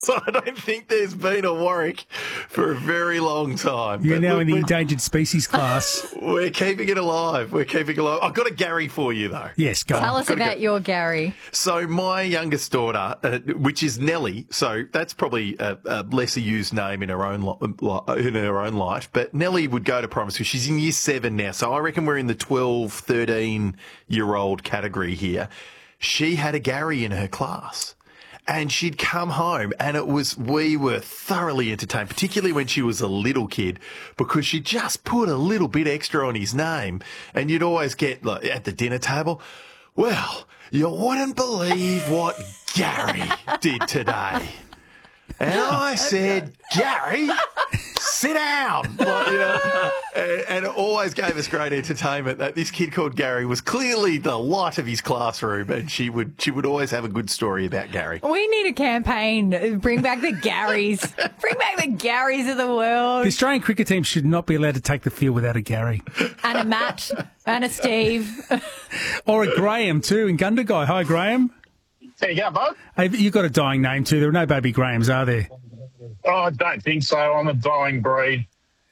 So I don't think there's been a Warwick for a very long time. You're now in the endangered species class. We're keeping it alive. I've got a Gary for you, though. Yes, go Tell on. us about your Gary. So my youngest daughter, which is Nellie, so that's probably a lesser used name in her own life, but Nellie would go to primary school. She's in year 7 now, so I reckon we're in the 12, 13-year-old category here. She had a Gary in her class. And she'd come home and we were thoroughly entertained, particularly when she was a little kid, because she just put a little bit extra on his name. And you'd always get, like, at the dinner table, well, you wouldn't believe what Gary did today. And I said, Gary, sit down. Like, you know, and it always gave us great entertainment that this kid called Gary was clearly the light of his classroom, and she would always have a good story about Gary. We need a campaign. Bring back the Garys. Bring back the Garys of the world. The Australian cricket team should not be allowed to take the field without a Gary. And a Matt. And a Steve. Or a Graham, too, in Gundagai. Hi, Graham. There you go, bud. Hey, you've got a dying name, too. There are no baby Grahams, are there? Oh, I don't think so. I'm a dying breed.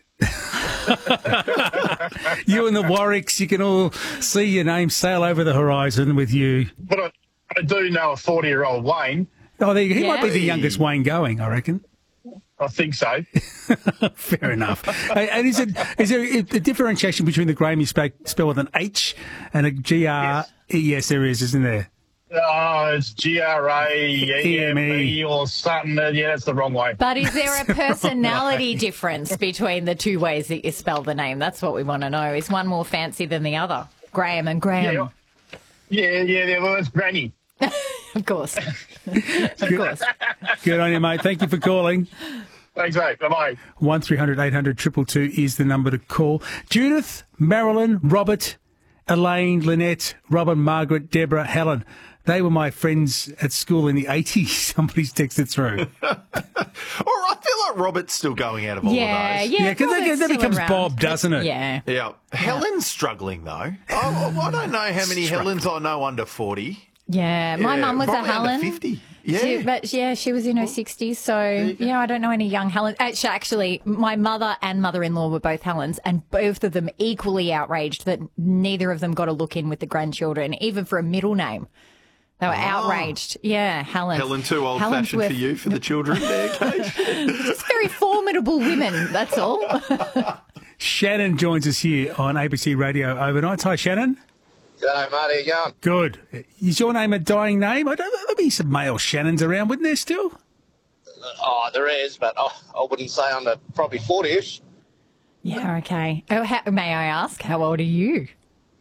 You and the Warwicks, you can all see your name sail over the horizon with you. But I do know a 40-year-old Wayne. Oh, he might be Yeah. the youngest Wayne going, I reckon. I think so. Fair enough. And is there a differentiation between the Graham you spell with an H and a G-R? Yes, there is, isn't there? Oh, it's Grame or something. Yeah, that's the wrong way. But is there a personality difference between the two ways that you spell the name? That's what we want to know. Is one more fancy than the other? Graham and Graham. Yeah. Well, it's Granny. Of course. Of course. Good on you, mate. Thank you for calling. Thanks, mate. Bye-bye. 1300 800 222 is the number to call. Judith, Marilyn, Robert, Elaine, Lynette, Robin, Margaret, Deborah, Helen. They were my friends at school in the 80s. Somebody's texted through. Or I feel like Robert's still going out of all of those. Yeah, because that becomes Bob, doesn't it? Yeah. Yeah. Helen's struggling, though. I don't know how many Helens I know under 40. Yeah, my mum was a probably under Helen. 50. Yeah. She was in her 60s, so I don't know any young Helens. Actually, my mother and mother-in-law were both Helens, and both of them equally outraged that neither of them got a look in with the grandchildren, even for a middle name. They were outraged. Yeah, Helen. Helen, too old-fashioned for you, for the children there, Kate. Just very formidable women, that's all. Shannon joins us here on ABC Radio Overnight. Hi, Shannon. G'day, mate. How you going? Good. Is your name a dying name? I don't know. There'll be some male Shannons around, wouldn't there still? Oh, there is, but I wouldn't say under probably 40-ish. Yeah, okay. Oh, may I ask, how old are you?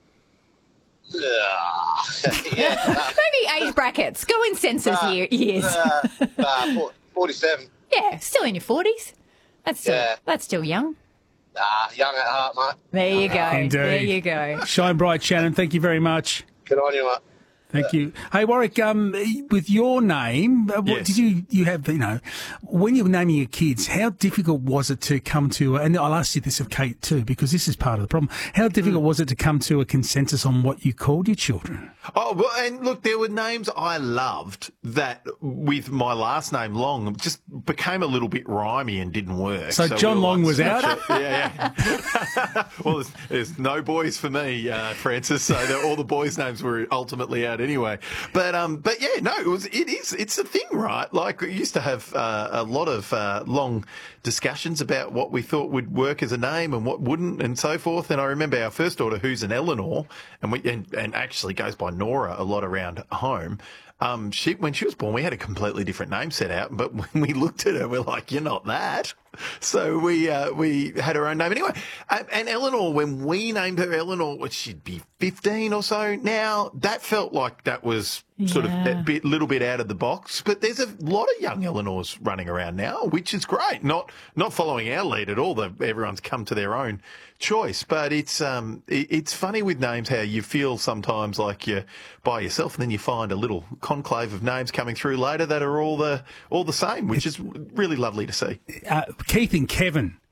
Yeah. Maybe age brackets. Go in census years. 47. Yeah, still in your 40s. That's still young. Young at heart, mate. There you go. Indeed. There you go. Shine bright, Shannon. Thank you very much. Good on you, mate. Thank you. Hey, Warwick, with your name, what Yes. did you have, when you were naming your kids, how difficult was it to come to, and I'll ask you this of Kate too, because this is part of the problem, how difficult was it to come to a consensus on what you called your children? Oh, well, and look, there were names I loved that with my last name Long just became a little bit rhymey and didn't work. So John we were Long like, was out? Yeah. Well, there's no boys for me, Francis, so all the boys' names were ultimately out anyway. But yeah, no, it's a thing, right? Like, we used to have a lot of long discussions about what we thought would work as a name and what wouldn't and so forth. And I remember our first daughter, who's an Eleanor, and actually goes by Nora a lot around home. When she was born, we had a completely different name set out, but when we looked at her, we're like, you're not that. So we had her own name anyway. And Eleanor, when we named her Eleanor, she'd be 15 or so now, that felt like that was sort of a little bit out of the box. But there's a lot of young Eleanors running around now, which is great. Not following our lead at all. Everyone's come to their own choice. But it's funny with names how you feel sometimes like you're by yourself, and then you find a little conclave of names coming through later that are all the same, which is really lovely to see. Keith and Kevin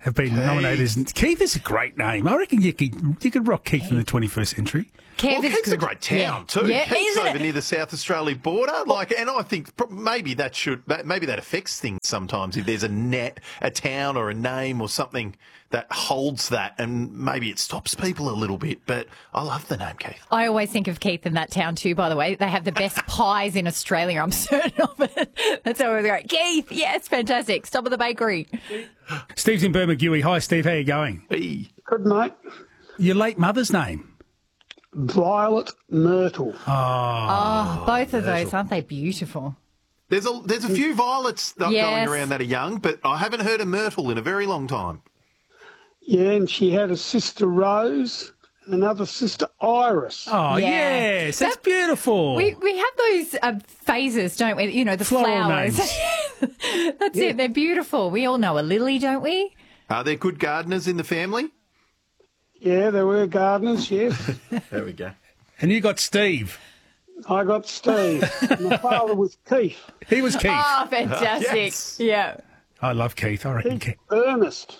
have been nominated. Keith is a great name. I reckon you could rock Keith in the 21st century. Well, Keith's a great town too. Yeah, Keith's isn't over it? near the South Australia border. And I think maybe that affects things sometimes. If there's a town or a name or something that holds that, and maybe it stops people a little bit. But I love the name Keith. I always think of Keith in that town too, by the way. They have the best pies in Australia, I'm certain of it. That's always great. Keith, yes, fantastic. Stop at the bakery. Steve's in Bermagui. Hi, Steve. How you going? Hey. Good, mate. Your late mother's name? Violet Myrtle. Oh, both of those, aren't they beautiful? There's a few violets going Yes. around that are young, but I haven't heard of Myrtle in a very long time. Yeah, and she had a sister Rose and another sister Iris. Oh, Yeah. yes. That's beautiful. We have those phases, don't we? You know, the Floral flowers. names. That's it. They're beautiful. We all know a lily, don't we? Are there good gardeners in the family? Yeah, there were gardeners, yes. There we go. And you got Steve. I got Steve. My father was Keith. He was Keith. Oh, fantastic. Yes. Yeah. I love Keith. I reckon Keith. Ernest.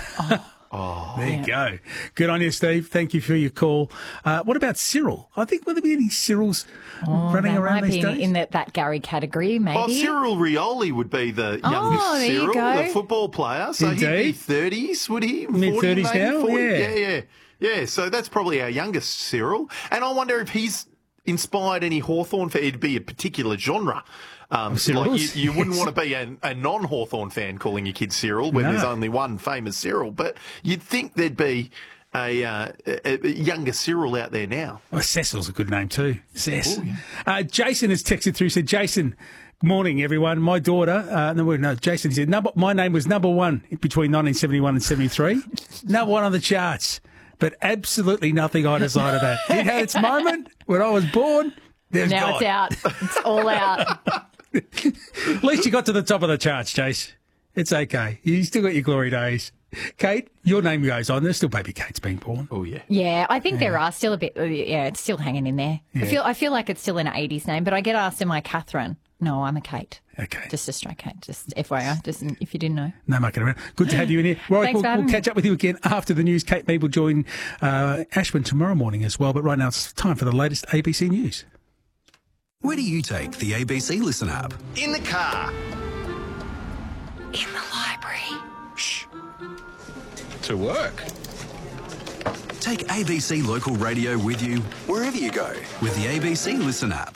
There you go. Good on you, Steve. Thank you for your call. What about Cyril? I think, will there be any Cyrils running That around might these be days? in that Gary category, maybe. Well, Cyril Rioli would be the youngest there you Cyril, go. the football player. So he'd be Indeed. 30s, would he? 40 Mid-30s maybe? now? 40? Yeah. Yeah, so that's probably our youngest Cyril. And I wonder if he's inspired any Hawthorn fan. It'd be a particular genre. Cyrils? You wouldn't want to be a non-Hawthorn fan calling your kid Cyril when No. there's only one famous Cyril. But you'd think there'd be a younger Cyril out there now. Well, Cecil's a good name too. Cess. Jason has texted through, said, Jason, morning, everyone. My daughter, Jason said, my name was number one between 1971 and 73. Number one on the charts. But absolutely nothing either side of that. It had its moment when I was born. There's Now God. it's out. It's all out. At least you got to the top of the charts, Jace. It's okay. You still got your glory days. Kate, your name goes on. There's still baby Kate's being born. Oh, yeah. Yeah, I think there are still a bit. Yeah, it's still hanging in there. I feel like it's still an 80s name, but I get asked, am I Catherine? No, I'm a Kate. Okay. Just a straight Kate. Just FYI, just if you didn't know. No mucking around. Good to have you in here. Right, Thanks for we'll having catch me. up with you again after the news. Kate Mead will join Ashwin tomorrow morning as well. But right now it's time for the latest ABC News. Where do you take the ABC Listen app? In the car. In the library. To work. Take ABC Local Radio with you wherever you go with the ABC Listen app.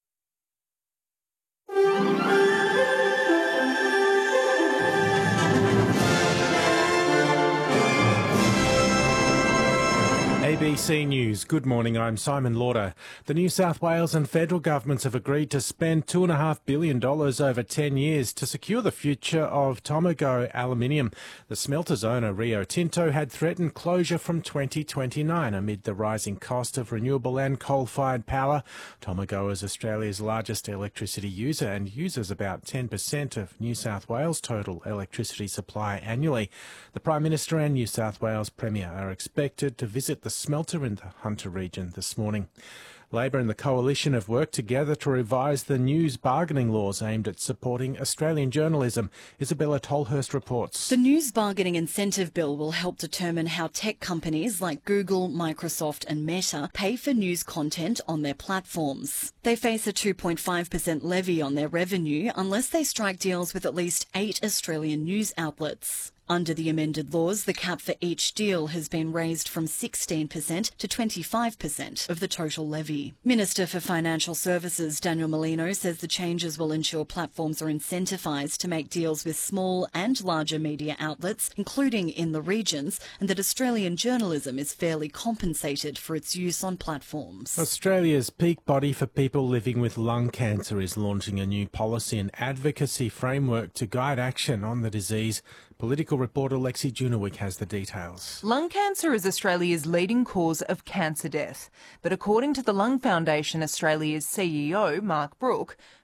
ABC News. Good morning, I'm Simon Lauder. The New South Wales and federal governments have agreed to spend $2.5 billion over 10 years to secure the future of Tomago aluminium. The smelter's owner, Rio Tinto, had threatened closure from 2029 amid the rising cost of renewable and coal-fired power. Tomago is Australia's largest electricity user and uses about 10% of New South Wales' total electricity supply annually. The Prime Minister and New South Wales Premier are expected to visit the smelter in the Hunter region this morning. Labor and the Coalition have worked together to revise the news bargaining laws aimed at supporting Australian journalism. Isabella Tolhurst reports. The News Bargaining Incentive Bill will help determine how tech companies like Google, Microsoft and Meta pay for news content on their platforms. They face a 2.5% levy on their revenue unless they strike deals with at least 8 Australian news outlets. Under the amended laws, the cap for each deal has been raised from 16% to 25% of the total levy. Minister for Financial Services Daniel Molino says the changes will ensure platforms are incentivised to make deals with small and larger media outlets, including in the regions, and that Australian journalism is fairly compensated for its use on platforms. Australia's peak body for people living with lung cancer is launching a new policy and advocacy framework to guide action on the disease. Political reporter Lexi Junowick has the details. Lung cancer is Australia's leading cause of cancer death. But according to the Lung Foundation Australia's CEO, Mark Brook,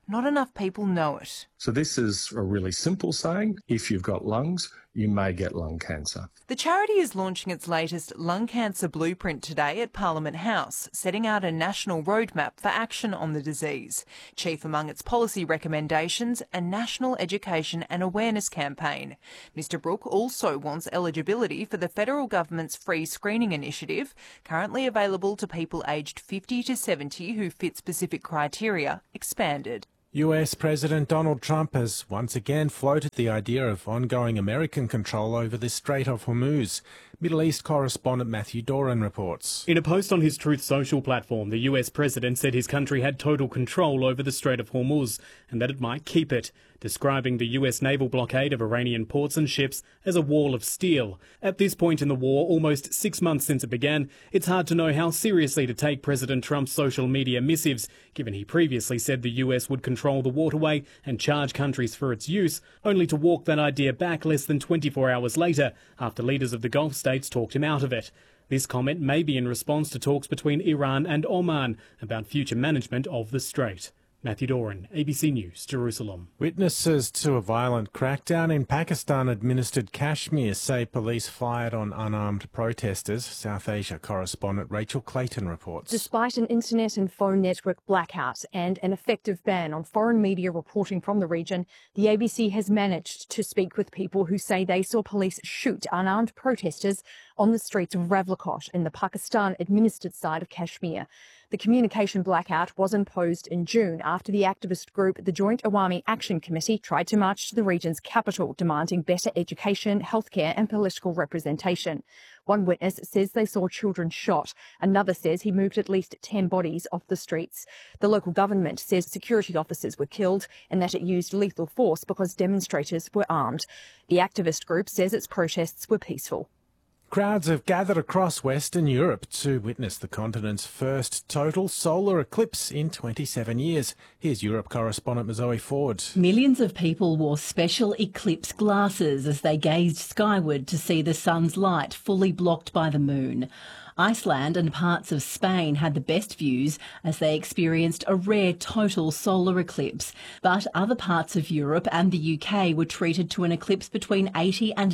not enough people know it. So this is a really simple saying. If you've got lungs, you may get lung cancer. The charity is launching its latest lung cancer blueprint today at Parliament House, setting out a national roadmap for action on the disease. Chief among its policy recommendations, a national education and awareness campaign. Mr Brooke also wants eligibility for the federal government's free screening initiative, currently available to people aged 50 to 70 who fit specific criteria, expanded. US President Donald Trump has once again floated the idea of ongoing American control over the Strait of Hormuz. Middle East correspondent Matthew Doran reports. In a post on his Truth Social platform, the US president said his country had total control over the Strait of Hormuz and that it might keep it, describing the US naval blockade of Iranian ports and ships as a wall of steel. At this point in the war, almost 6 months since it began, it's hard to know how seriously to take President Trump's social media missives, given he previously said the US would control the waterway and charge countries for its use, only to walk that idea back less than 24 hours later, after leaders of the Gulf states talked him out of it. This comment may be in response to talks between Iran and Oman about future management of the strait. Matthew Doran, ABC News, Jerusalem. Witnesses to a violent crackdown in Pakistan-administered Kashmir say police fired on unarmed protesters. South Asia correspondent Rachel Clayton reports. Despite an internet and phone network blackout and an effective ban on foreign media reporting from the region, the ABC has managed to speak with people who say they saw police shoot unarmed protesters on the streets of Ravlikot in the Pakistan-administered side of Kashmir. The communication blackout was imposed in June after the activist group, the Joint Awami Action Committee, tried to march to the region's capital, demanding better education, healthcare and political representation. One witness says they saw children shot. Another says he moved at least 10 bodies off the streets. The local government says security officers were killed and that it used lethal force because demonstrators were armed. The activist group says its protests were peaceful. Crowds have gathered across Western Europe to witness the continent's first total solar eclipse in 27 years. Here's Europe correspondent Zoe Ford. Millions of people wore special eclipse glasses as they gazed skyward to see the sun's light fully blocked by the moon. Iceland and parts of Spain had the best views as they experienced a rare total solar eclipse. But other parts of Europe and the UK were treated to an eclipse between 80 and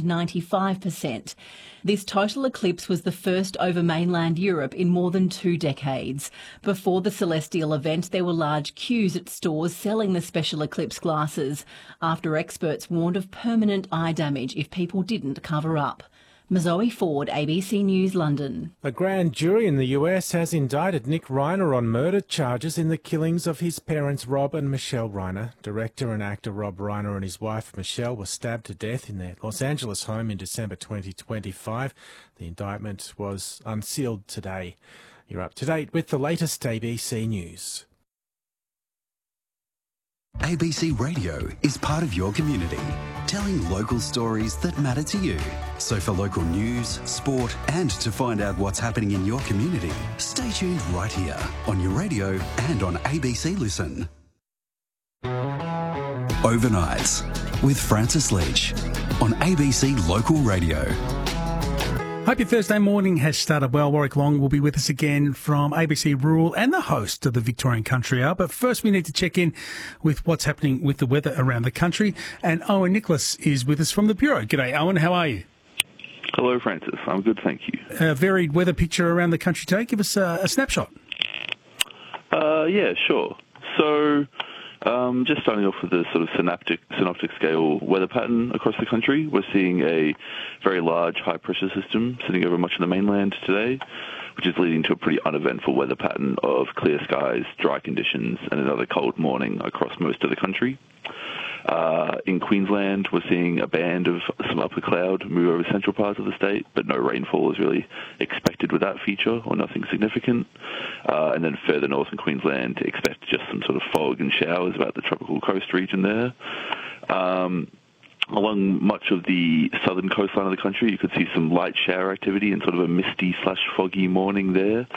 95%. This total eclipse was the first over mainland Europe in more than 2 decades. Before the celestial event, there were large queues at stores selling the special eclipse glasses, after experts warned of permanent eye damage if people didn't cover up. Zoe Ford, ABC News, London. A grand jury in the US has indicted Nick Reiner on murder charges in the killings of his parents Rob and Michelle Reiner. Director and actor Rob Reiner and his wife Michelle were stabbed to death in their Los Angeles home in December 2025. The indictment was unsealed today. You're up to date with the latest ABC News. ABC Radio is part of your community, telling local stories that matter to you. So for local news, sport, and to find out what's happening in your community, stay tuned right here on your radio and on ABC Listen. Overnights with Francis Leach on ABC Local Radio. Hope your Thursday morning has started well. Warwick Long will be with us again from ABC Rural and the host of the Victorian Country Hour. But first we need to check in with what's happening with the weather around the country. And Owen Nicholas is with us from the Bureau. G'day, Owen. How are you? Hello, Francis. I'm good, thank you. A varied weather picture around the country today. Give us a snapshot. Yeah, sure. So just starting off with the sort of synoptic scale weather pattern across the country, we're seeing a very large high-pressure system sitting over much of the mainland today, which is leading to a pretty uneventful weather pattern of clear skies, dry conditions, and another cold morning across most of the country. In Queensland, we're seeing a band of some upper cloud move over central parts of the state, but no rainfall is really expected with that feature, or nothing significant. And then further north in Queensland, expect just some sort of fog and showers about the tropical coast region there. Along much of the southern coastline of the country, you could see some light shower activity and sort of a misty/foggy morning there,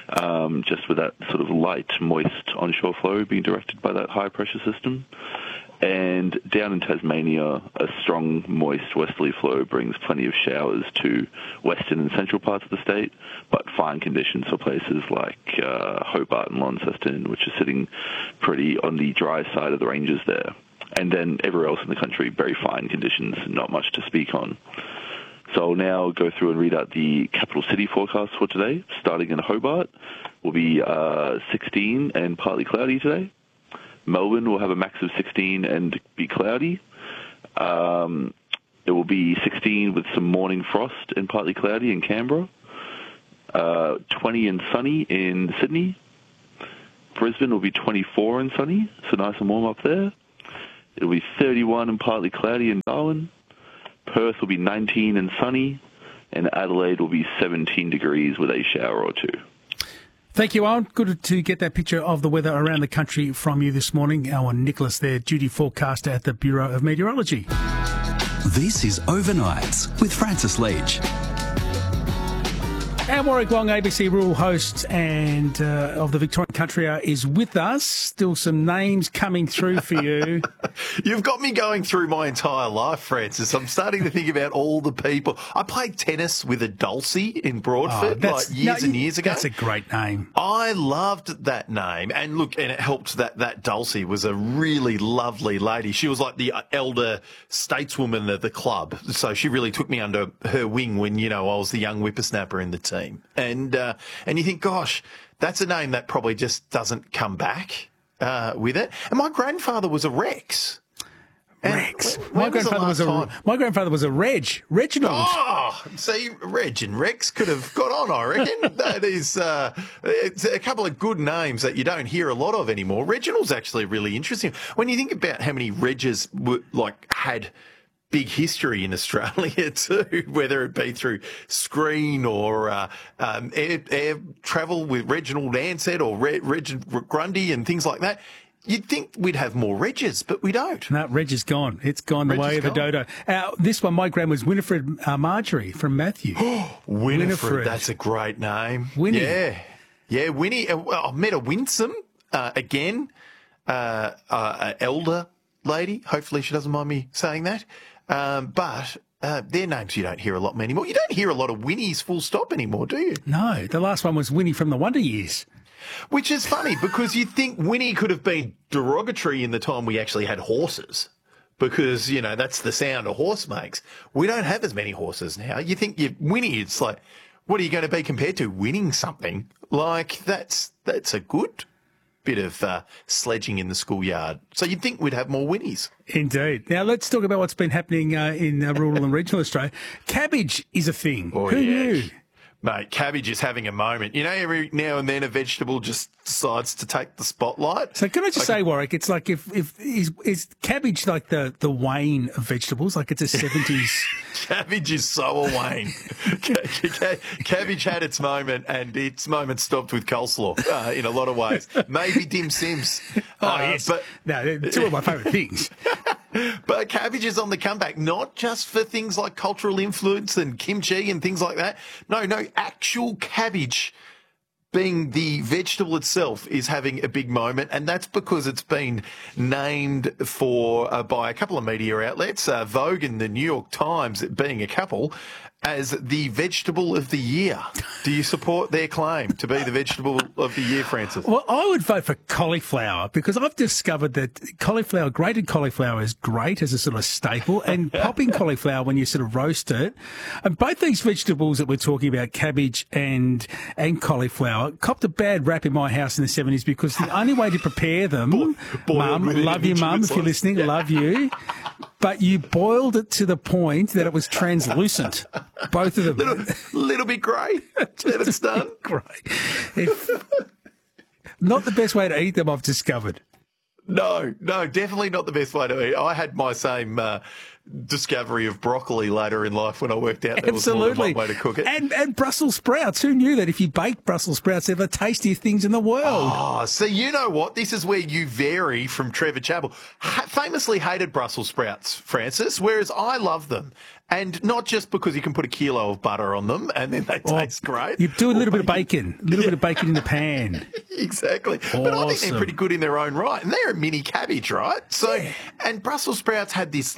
just with that sort of light, moist onshore flow being directed by that high-pressure system. And down in Tasmania, a strong, moist westerly flow brings plenty of showers to western and central parts of the state, but fine conditions for places like Hobart and Launceston, which are sitting pretty on the dry side of the ranges there. And then everywhere else in the country, very fine conditions, not much to speak on. So I'll now go through and read out the capital city forecast for today. Starting in Hobart, will be 16 and partly cloudy today. Melbourne will have a max of 16 and be cloudy. It will be 16 with some morning frost and partly cloudy in Canberra. 20 and sunny in Sydney. Brisbane will be 24 and sunny, so nice and warm up there. It will be 31 and partly cloudy in Darwin. Perth will be 19 and sunny. And Adelaide will be 17 degrees with a shower or two. Thank you, Owen. Good to get that picture of the weather around the country from you this morning. Owen Nicholas there, duty forecaster at the Bureau of Meteorology. This is Overnights with Francis Leach. Our Warwick Wong, ABC rural host and of the Victorian Country Hour, is with us. Still some names coming through for you. You've got me going through my entire life, Francis. I'm starting to think about all the people. I played tennis with a Dulcie in Broadford years and years ago. That's a great name. I loved that name. And look, and it helped that Dulcie was a really lovely lady. She was like the elder stateswoman of the club. So she really took me under her wing when, I was the young whippersnapper in the team. And you think, gosh, that's a name that probably just doesn't come back with it. And my grandfather was a Rex. Rex. My grandfather was a Reginald. Oh, see, Reg and Rex could have got on, I reckon. That is, it's a couple of good names that you don't hear a lot of anymore. Reginald's actually really interesting. When you think about how many Regs had big history in Australia too, whether it be through screen or air travel with Reginald Ansett or Reginald Grundy and things like that. You'd think we'd have more Regs, but we don't. No, Reg is gone. It's gone the way of the dodo. This one, my grand was Winifred Marjorie from Matthew. Winifred, that's a great name. Winnie. Yeah, Winnie. I met a Winsome again, elder lady. Hopefully she doesn't mind me saying that. But they're names you don't hear a lot anymore. You don't hear a lot of Winnies full stop anymore, do you? No, the last one was Winnie from the Wonder Years. Which is funny because you'd think Winnie could have been derogatory in the time we actually had horses because, that's the sound a horse makes. We don't have as many horses now. You think Winnie, it's like, what are you going to be compared to? Winning something? Like, that's a good bit of sledging in the schoolyard. So you'd think we'd have more Winnies. Indeed. Now let's talk about what's been happening in rural and regional Australia. Cabbage is a thing. Oh, Who knew? Mate, cabbage is having a moment. Every now and then a vegetable just decides to take the spotlight. So can I just say, Warwick, it's like is cabbage like the Wayne of vegetables? Like it's a 70s... Cabbage is so a Wayne. Cabbage had its moment and its moment stopped with coleslaw in a lot of ways. Maybe dim sims. Yes. But two of my favourite things. But cabbage is on the comeback, not just for things like cultural influence and kimchi and things like that. No, actual cabbage being the vegetable itself is having a big moment, and that's because it's been named by a couple of media outlets, Vogue and the New York Times, being a couple, as the vegetable of the year. Do you support their claim to be the vegetable of the year, Francis? Well, I would vote for cauliflower because I've discovered that grated cauliflower is great as a sort of staple, and popping cauliflower when you sort of roast it. And both these vegetables that we're talking about, cabbage and cauliflower, copped a bad rap in my house in the 70s because the only way to prepare them, Mum, love you, Mum, if you're listening, love you, but you boiled it to the point that it was translucent. Both of them. Little bit grey. Then it's done. Grey. Not the best way to eat them, I've discovered. No, definitely not the best way to eat. I had my same discovery of broccoli later in life when I worked out there was more than one way to cook it. And Brussels sprouts. Who knew that if you bake Brussels sprouts, they're the tastiest things in the world? Oh, so you know what? This is where you vary from Trevor Chappell. Famously hated Brussels sprouts, Francis, whereas I love them. And not just because you can put a kilo of butter on them and then they taste great. You do a little bit of bacon. A little bit of bacon in the pan. Exactly. Awesome. But I think they're pretty good in their own right. And they're a mini cabbage, right? So, and Brussels sprouts had this,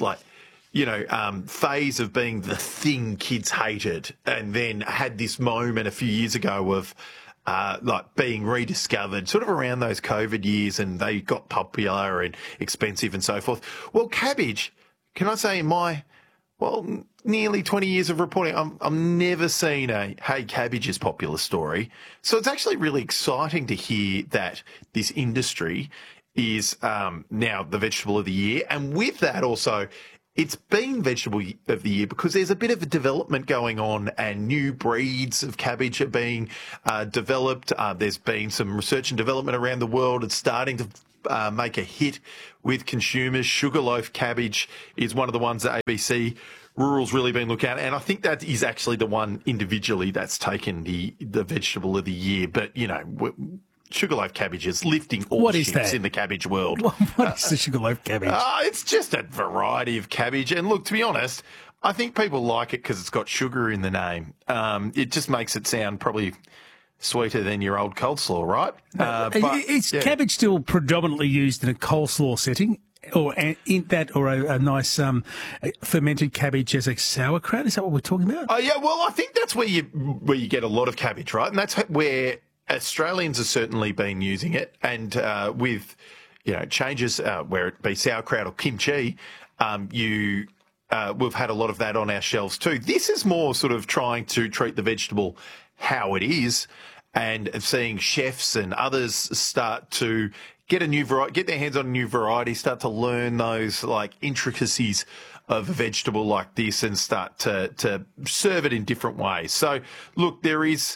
phase of being the thing kids hated, and then had this moment a few years ago of being rediscovered sort of around those COVID years, and they got popular and expensive and so forth. Well, cabbage, can I say in my nearly 20 years of reporting, I've never seen a "hey, cabbage is popular" story. So it's actually really exciting to hear that this industry is now the vegetable of the year. And with that also, it's been vegetable of the year because there's a bit of a development going on and new breeds of cabbage are being developed. There's been some research and development around the world. It's starting to make a hit with consumers. Sugarloaf cabbage is one of the ones that ABC Rural's really been looking at, and I think that is actually the one individually that's taken the vegetable of the year. But, Sugarloaf cabbage is lifting all ships in the cabbage world. What is the sugarloaf cabbage? It's just a variety of cabbage. And look, to be honest, I think people like it because it's got sugar in the name. It just makes it sound probably sweeter than your old coleslaw, right? Is cabbage still predominantly used in a coleslaw setting? Or in that, or a nice fermented cabbage as a sauerkraut? Is that what we're talking about? Oh yeah, well I think that's where you get a lot of cabbage, right? And that's where Australians have certainly been using it, and with changes where it be sauerkraut or kimchi, we've had a lot of that on our shelves too. This is more sort of trying to treat the vegetable how it is, and seeing chefs and others start to get their hands on a new variety, start to learn those intricacies of a vegetable like this, and start to serve it in different ways. So look, there's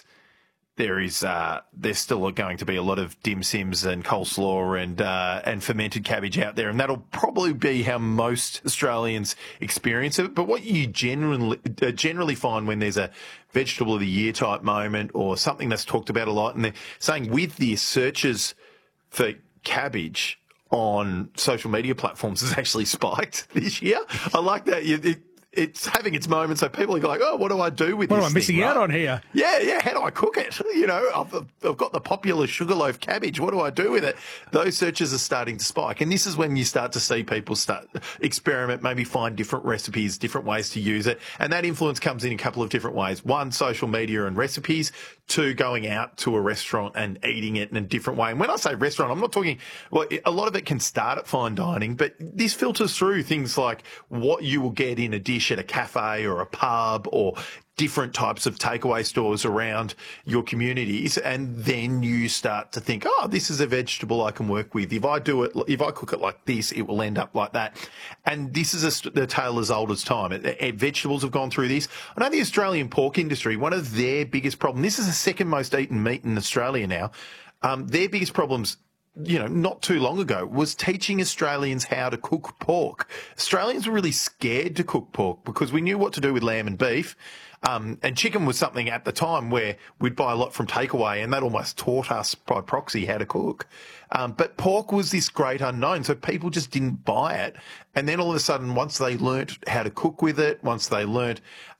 still going to be a lot of dim sims and coleslaw and fermented cabbage out there, and that'll probably be how most Australians experience it. But what you generally find when there's a vegetable of the year type moment or something that's talked about a lot, and they're saying with the searches for cabbage on social media platforms has actually spiked this year. I like that. It's having its moment, so people are like, oh, what do I do with this? What am I missing out on here? Yeah, how do I cook it? I've got the popular sugarloaf cabbage. What do I do with it? Those searches are starting to spike, and this is when you start to see people start experiment, maybe find different recipes, different ways to use it, and that influence comes in a couple of different ways. One, social media and recipes. Two, going out to a restaurant and eating it in a different way. And when I say restaurant, I'm not talking, a lot of it can start at fine dining, but this filters through things like what you will get in a dish at a cafe or a pub or different types of takeaway stores around your communities, and then you start to think, oh, this is a vegetable I can work with. If I cook it like this, it will end up like that. And this is the tale as old as time. Vegetables have gone through this. I know the Australian pork industry, one of their biggest problems, this is the second most eaten meat in Australia now, their biggest problems not too long ago was teaching Australians how to cook pork. Australians were really scared to cook pork because we knew what to do with lamb and beef. And chicken was something at the time where we'd buy a lot from takeaway, and that almost taught us by proxy how to cook. But pork was this great unknown, so people just didn't buy it. And then all of a sudden, once they learnt how to cook with it, once they learnt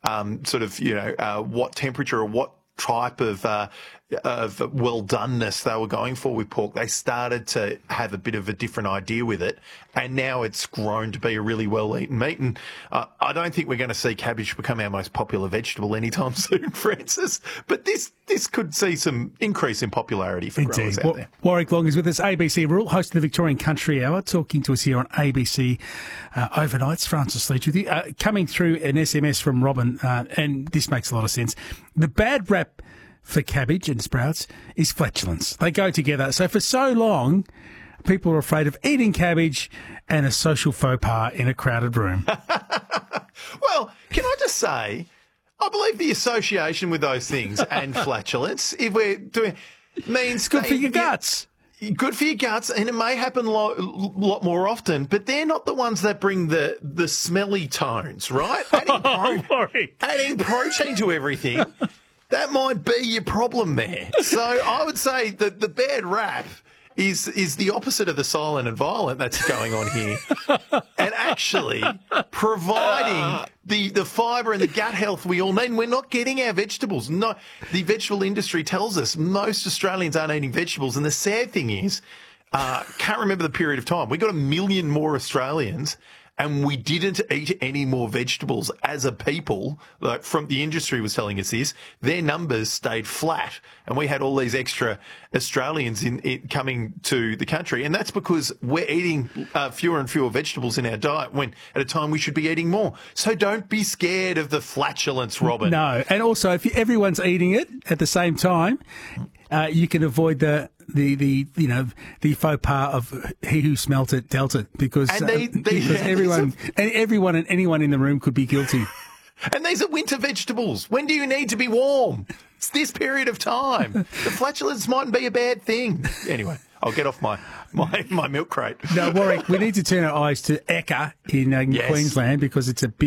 what temperature or what type of well-doneness they were going for with pork, they started to have a bit of a different idea with it, and now it's grown to be a really well-eaten meat. And I don't think we're going to see cabbage become our most popular vegetable anytime soon, Francis, but this could see some increase in popularity for growers out there. Warwick Long is with us, ABC Rural, host of the Victorian Country Hour, talking to us here on ABC Overnights. Francis Leach with you. Coming through an SMS from Robin, and this makes a lot of sense. The bad rap for cabbage and sprouts is flatulence. They go together. So for so long, people are afraid of eating cabbage and a social faux pas in a crowded room. Well, can I just say, I believe the association with those things and flatulence, if we're doing, means good for your guts. good for your guts, and it may happen a lot more often, but they're not the ones that bring the smelly tones, right? Adding protein to everything, that might be your problem there. So I would say that the bad rap is the opposite of the silent and violent that's going on here. And actually providing the fibre and the gut health we all need. And we're not getting our vegetables. No, the vegetable industry tells us most Australians aren't eating vegetables. And the sad thing is, can't remember the period of time. We got 1 million more Australians and we didn't eat any more vegetables as a people. Like from the industry was telling us this, their numbers stayed flat, and we had all these extra Australians in coming to the country, and that's because we're eating fewer and fewer vegetables in our diet when at a time we should be eating more. So don't be scared of the flatulence, Robin. No, and also if everyone's eating it at the same time, you can avoid the faux pas of he who smelt it dealt it, because everyone and anyone in the room could be guilty. And these are winter vegetables. When do you need to be warm? It's this period of time. The flatulence mightn't be a bad thing. Anyway, I'll get off my milk crate. No, Warwick, we need to turn our eyes to Ekka in Queensland, because it's a big